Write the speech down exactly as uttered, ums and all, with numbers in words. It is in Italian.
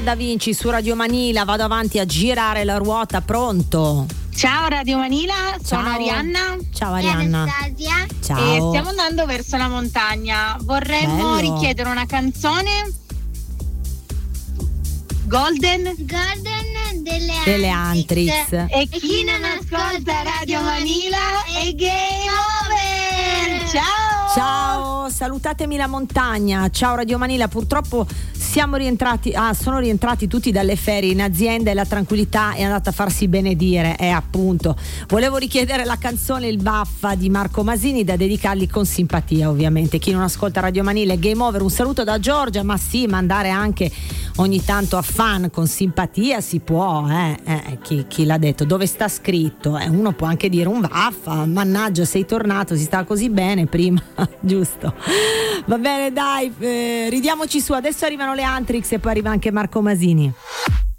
Da Vinci su Radio Manila, vado avanti a girare la ruota, pronto? Ciao Radio Manila, sono Ciao. Arianna. Ciao Arianna. Ciao. E stiamo andando verso la montagna. Vorremmo Bello. richiedere una canzone. Golden Golden delle, Delle Antrix. E chi non ascolta Radio Manila è game over. Ciao. Ciao, salutatemi la montagna. Ciao Radio Manila, purtroppo siamo rientrati, ah, sono rientrati tutti dalle ferie in azienda e la tranquillità è andata a farsi benedire. Eh, appunto. Volevo richiedere la canzone Il Baffa di Marco Masini da dedicargli con simpatia, ovviamente. Chi non ascolta Radio Manila è game over. Un saluto da Giorgia, ma sì, mandare anche ogni tanto a fan con simpatia si può, eh. eh chi, chi l'ha detto? Dove sta scritto? Eh, uno può anche dire un vaffa, mannaggia, sei tornato, si stava così bene prima. Giusto, va bene, dai, eh, ridiamoci su. Adesso arrivano le Antrix e poi arriva anche Marco Masini.